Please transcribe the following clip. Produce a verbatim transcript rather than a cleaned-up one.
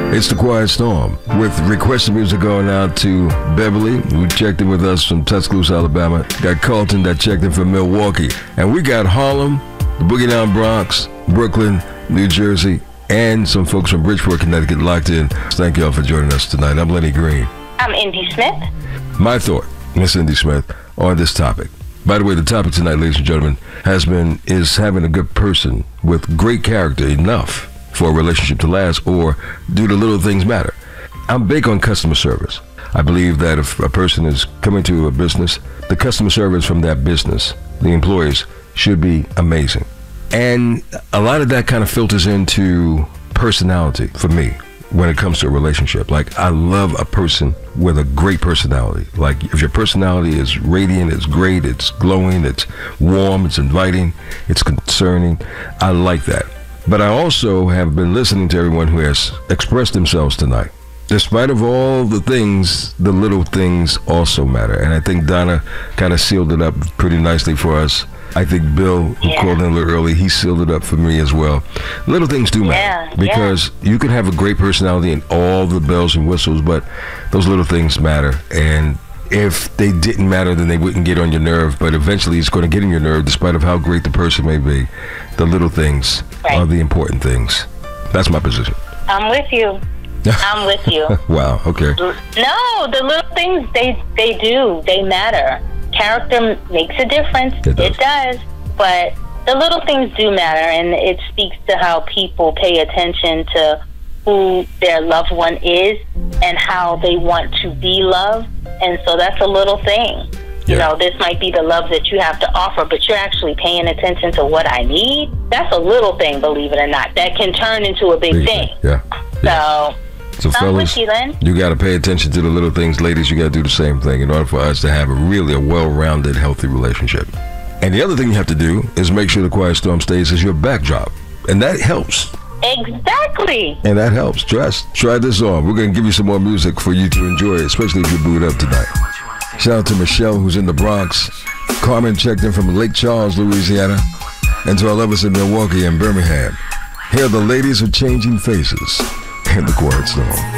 It's the Quiet Storm with requested music going out to Beverly, who checked in with us from Tuscaloosa, Alabama. Got Carlton that checked in from Milwaukee. And we got Harlem, the Boogie Down Bronx, Brooklyn, New Jersey, and some folks from Bridgeport, Connecticut locked in. Thank y'all for joining us tonight. I'm Lenny Green. I'm Indy Smith. My thought, Miss Indy Smith, on this topic. By the way, the topic tonight, ladies and gentlemen, has been, is having a good person with great character enough for a relationship to last, or do the little things matter? I'm big on customer service. I believe that if a person is coming to a business, the customer service from that business, the employees, should be amazing. And a lot of that kind of filters into personality for me when it comes to a relationship. Like, I love a person with a great personality. Like, if your personality is radiant, it's great, it's glowing, it's warm, it's inviting, it's concerning, I like that. But I also have been listening to everyone who has expressed themselves tonight. Despite of all the things, the little things also matter. And I think Donna kind of sealed it up pretty nicely for us. I think Bill, who yeah. called in a little early, he sealed it up for me as well. Little things do matter. Yeah, because yeah. you can have a great personality and all the bells and whistles, but those little things matter. And if they didn't matter, then they wouldn't get on your nerve. But eventually it's going to get on your nerve, despite of how great the person may be. The little things right. are the important things. That's my position. I'm with you. I'm with you. Wow, okay. No, the little things, they, they do. They matter. Character makes a difference. It does. It does. But the little things do matter, and it speaks to how people pay attention to who their loved one is and how they want to be loved. And so that's a little thing. You yeah. know, this might be the love that you have to offer, but you're actually paying attention to what I need. That's a little thing, believe it or not, that can turn into a big, big thing. thing. Yeah. yeah. So... So fellas, you, you got to pay attention to the little things. Ladies, you got to do the same thing in order for us to have a really a well-rounded, healthy relationship. And the other thing you have to do is make sure the Quiet Storm stays as your backdrop. And that helps. Exactly. And that helps. Trust. Try this on. We're going to give you some more music for you to enjoy, especially if you boot up tonight. Shout out to Michelle, who's in the Bronx. Carmen checked in from Lake Charles, Louisiana. And to our lovers in Milwaukee and Birmingham. Here are the ladies of Changing Faces. And the Quiet Storm.